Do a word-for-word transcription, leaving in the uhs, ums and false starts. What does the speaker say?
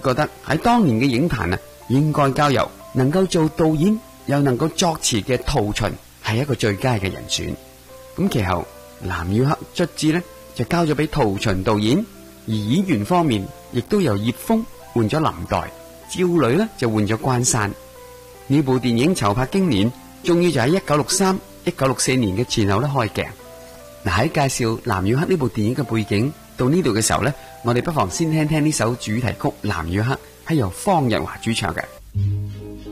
覺得喺當年嘅影壇啊，應該交由能夠做導演又能夠作詞嘅陶秦係一個最佳嘅人選。咁其後藍與黑卒之呢就交咗俾陶秦導演，而演員方面亦都由葉楓換咗林黛，趙雷呢就換咗關山。呢部電影籌拍經年，終於就喺一九六三、一九六四年嘅前後咧開鏡。嗱，喺介紹藍與黑呢部電影嘅背景到呢度嘅時候呢，我哋不妨先聽聽呢首主題曲《藍與黑》，係由方日華主唱嘅。